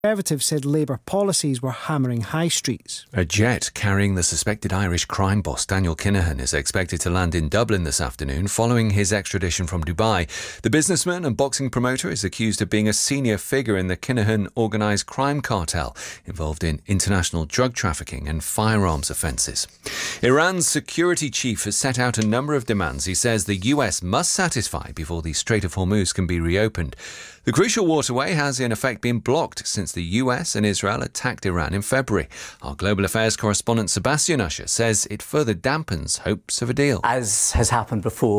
Conservatives said Labour policies were hammering high streets. A jet carrying the suspected Irish crime boss Daniel Kinahan is expected to land in Dublin this afternoon following his extradition from Dubai. The businessman and boxing promoter is accused of being a senior figure in the Kinahan organised crime cartel involved in international drug trafficking and firearms offences. Iran's security chief has set out a number of demands he says the US must satisfy before the Strait of Hormuz can be reopened. The crucial waterway has in effect been blocked since the US and Israel attacked Iran in February. Our global affairs correspondent Sebastian Usher says it further dampens hopes of a deal. As has happened before,